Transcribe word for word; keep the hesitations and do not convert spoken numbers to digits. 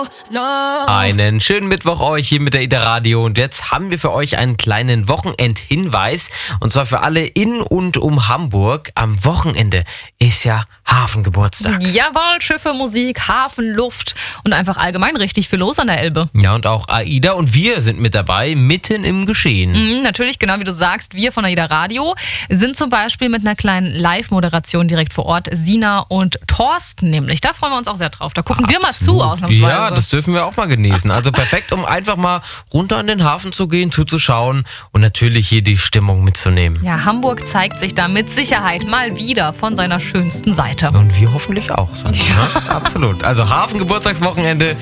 no. Einen schönen Mittwoch euch hier mit der Ida Radio und jetzt haben wir für euch einen kleinen Wochenendhinweis und zwar für alle in und um Hamburg. Am Wochenende ist ja Hafengeburtstag. Jawohl, Schiffe, Musik, Hafen, Luft und einfach allgemein richtig viel los an der Elbe. Ja, und auch AIDA und wir sind mit dabei, mitten im Geschehen. Mhm, natürlich, genau wie du sagst, wir von AIDA Radio sind zum Beispiel mit einer kleinen Live-Moderation direkt vor Ort. Sina und Thorsten nämlich, da freuen wir uns auch sehr drauf. Da gucken Absolut. wir mal zu, ausnahmsweise. Ja, das dürfen wir auch mal genießen. Also perfekt, um einfach mal runter an den Hafen zu gehen, zuzuschauen und natürlich hier die Stimmung mitzunehmen. Ja, Hamburg zeigt sich da mit Sicherheit mal wieder von seiner schönsten Seite. Und wir hoffentlich auch. Sandra, ne? Absolut. Also Hafengeburtstagswochenende